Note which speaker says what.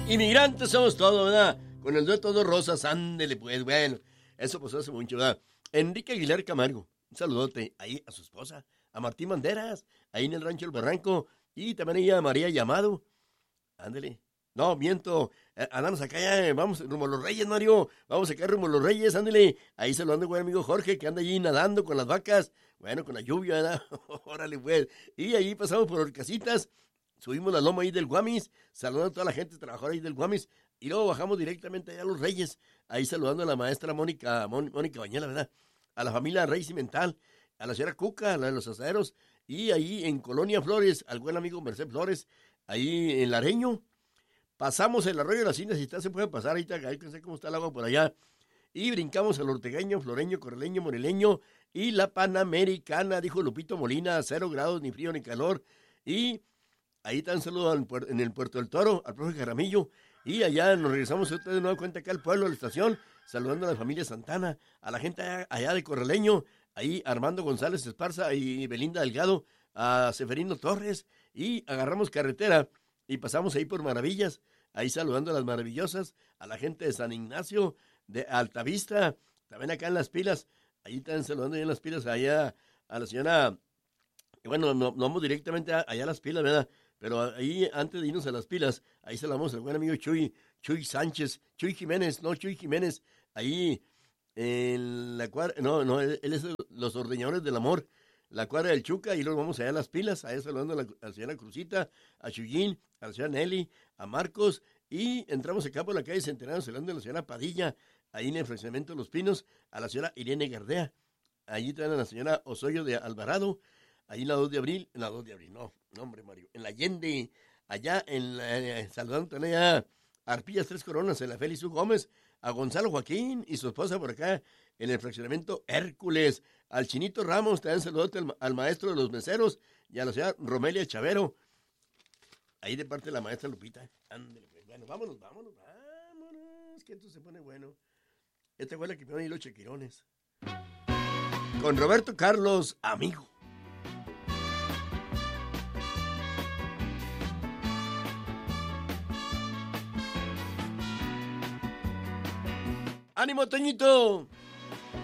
Speaker 1: Inmigrantes somos todos, ¿verdad? Con el dueto Dos Rosas, ándele pues, bueno. Eso pasó hace mucho, ¿verdad? Enrique Aguilar Camargo, un saludote ahí a su esposa, a Martín Banderas, ahí en el Rancho El Barranco, y también ahí a María Llamado. Ándele. No, miento. Andamos acá ya, vamos rumbo a los Reyes, Mario. Vamos acá rumbo a los Reyes, ándele. Ahí saludando con mi amigo Jorge, que anda allí nadando con las vacas. Bueno, con la lluvia, ¿verdad? Órale, pues. Y ahí pasamos por Orcasitas, subimos la loma ahí del Guamis, saludando a toda la gente trabajadora ahí del Guamis. Y luego bajamos directamente allá a los Reyes, ahí saludando a la maestra Mónica Bañela, ¿verdad? A la familia Rey Cimental, a la señora Cuca, la de los asaderos. Y ahí en Colonia Flores, al buen amigo Merced Flores, ahí en Lareño. Pasamos el arroyo de las Indias, si está, se puede pasar ahorita, ahí no sé cómo está el agua por allá. Y brincamos al ortegueño, floreño, correleño, morelenño y la Panamericana, dijo Lupito Molina, 0 grados, ni frío ni calor. Y ahí está un saludo en el Puerto del Toro, al profe Jaramillo. Y allá nos regresamos de nueva cuenta acá al pueblo, a la estación, saludando a la familia Santana, a la gente allá de Correleño, ahí Armando González Esparza y Belinda Delgado, a Seferino Torres, y agarramos carretera y pasamos ahí por Maravillas, ahí saludando a las maravillosas, a la gente de San Ignacio, de Altavista, también acá en Las Pilas, ahí están saludando ahí en Las Pilas, allá a la señora, bueno, no vamos directamente allá a Las Pilas, ¿verdad? Pero ahí, antes de irnos a Las Pilas, ahí saludamos al buen amigo Chuy Jiménez, ahí en la cuadra, él es los ordeñadores del amor, la cuadra del Chuca, y luego vamos allá a Las Pilas, allá saludando a la señora Cruzita, a Chuyín, a la señora Nelly, a Marcos, y entramos acá por la calle Centenario, saludando a la señora Padilla, ahí en el fraccionamiento de Los Pinos, a la señora Irene Gardea, allí traen a la señora Osoyo de Alvarado, ahí en la 2 de abril, no, hombre Mario, en la Allende, allá saludando también a Arpillas Tres Coronas, en la Félix U. Gómez, a Gonzalo Joaquín y su esposa por acá, en el fraccionamiento Hércules, al Chinito Ramos, también saludote al maestro de los meseros, y a la señora Romelia Chavero, ahí de parte de la maestra Lupita. Ándale, pues, bueno, vámonos, que esto se pone bueno. Esta fue la que ponen ahí los chequirones. Con Roberto Carlos, amigo. ¡Ánimo, Toñito!